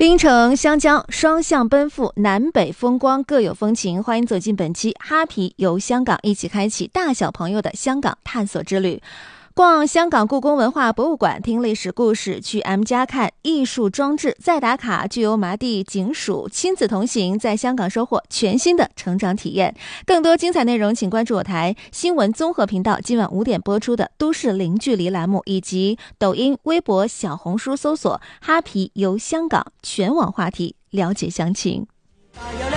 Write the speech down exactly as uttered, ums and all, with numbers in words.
槟城、湘江双向奔赴，南北风光各有风情。欢迎走进本期哈皮游香港，一起开启大小朋友的香港探索之旅。逛香港故宫文化博物馆，听历史故事，去 M 家看艺术装置，再打卡具有麻地警署，亲子同行，在香港收获全新的成长体验。更多精彩内容，请关注我台新闻综合频道今晚五点播出的《都市零距离》栏目，以及抖音、微博、小红书搜索“哈皮游香港”，全网话题，了解详情。